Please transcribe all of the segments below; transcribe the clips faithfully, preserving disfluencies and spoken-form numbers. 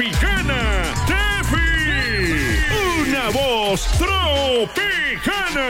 Tropicana, Tefi. Una voz tropicana,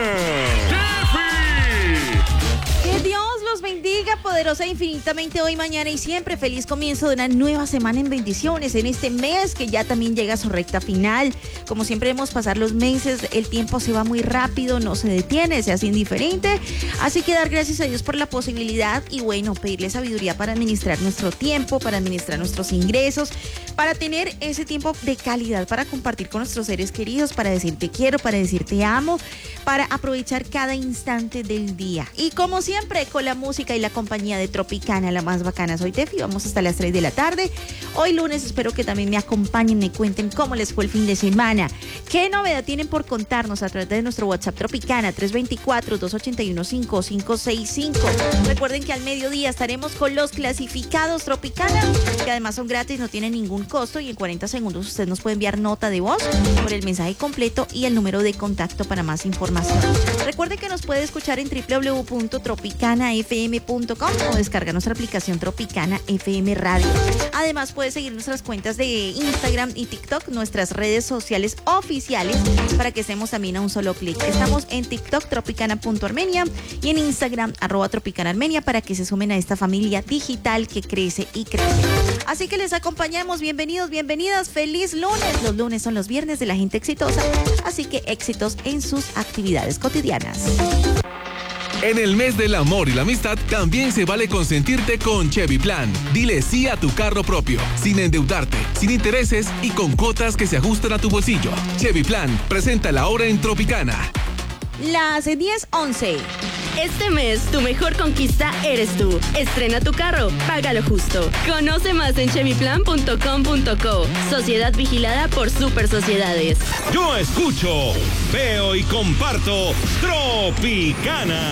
Tefi. Que Dios los bendiga poderosa e infinitamente hoy, mañana y siempre. Feliz comienzo de una nueva semana en bendiciones en este mes que ya también llega a su recta final. Como siempre vemos pasar los meses, el tiempo se va muy rápido, no se detiene, se hace indiferente. Así que dar gracias a Dios por la posibilidad y bueno, pedirle sabiduría para administrar nuestro tiempo, para administrar nuestros ingresos, para tener ese tiempo de calidad, para compartir con nuestros seres queridos, para decir te quiero, para decir te amo, para aprovechar cada instante del día. Y como siempre, con la música y la compañía de Tropicana, la más bacana. Soy Tefi, vamos hasta las tres de la tarde. Hoy lunes espero que también me acompañen, me cuenten cómo les fue el fin de semana. ¿Qué novedad tienen por contarnos a través de nuestro WhatsApp Tropicana tres dos cuatro, dos ocho uno, cinco cinco seis cinco? Recuerden que al mediodía estaremos con los clasificados Tropicana, que además son gratis, no tienen ningún costo y en cuarenta segundos usted nos puede enviar nota de voz por el mensaje completo y el número de contacto para más información. Recuerde que nos puede escuchar en doble u doble u doble u punto tropicana f m punto com o descargar nuestra aplicación Tropicana F M Radio. Además puede seguir nuestras cuentas de Instagram y TikTok, nuestras redes sociales oficiales, para que estemos también a un solo clic. Estamos en TikTok tropicana punto armenia y en Instagram arroba tropicana armenia para que se sumen a esta familia digital que crece y crece. Así que les acompañamos, bienvenidos, bienvenidas, feliz lunes. Los lunes son los viernes de la gente exitosa, así que éxitos en sus actividades cotidianas. En el mes del amor y la amistad también se vale consentirte con Chevy Plan. Dile sí a tu carro propio, sin endeudarte, sin intereses y con cuotas que se ajustan a tu bolsillo. Chevy Plan, presenta la hora en Tropicana. Las diez once. Este mes, tu mejor conquista eres tú. Estrena tu carro, paga lo justo. Conoce más en chevy plan punto com punto co. Sociedad vigilada por Super Sociedades. Yo escucho, veo y comparto Tropicana.